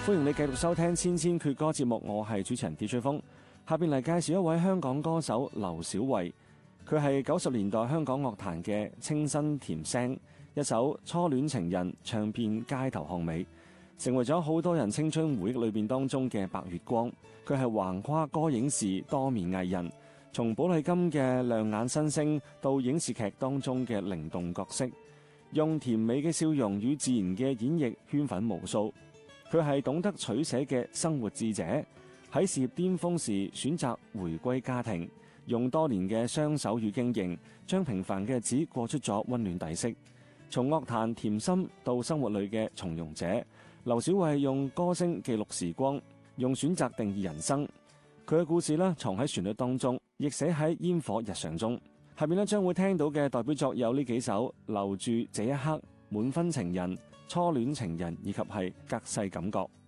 歡迎你繼續收聽千千闕歌節目，我係主持人鐵翠峰。下邊嚟介紹一位香港歌手劉小慧，佢係90年代香港樂壇嘅清新甜聲，一首《初戀情人》唱遍街頭巷尾，成為咗好多人青春回憶裏邊當中嘅白月光。佢係橫跨歌影視多面藝人，從寶麗金嘅亮眼新星到影視劇當中嘅靈動角色，用甜美嘅笑容與自然嘅演繹圈粉無數。佢係懂得取捨嘅生活智者，喺事業巔峰時選擇回歸家庭，用多年嘅雙手與經營，將平凡嘅日子過出咗溫暖底色。從樂壇甜心到生活裏嘅從容者，劉小慧用歌聲記錄時光，用選擇定義人生。佢嘅故事呢，藏喺旋律當中，亦寫喺煙火日常中。下面呢，將會聽到嘅代表作有呢幾首：留住這一刻、滿分情人、初戀情人以及係隔世感覺。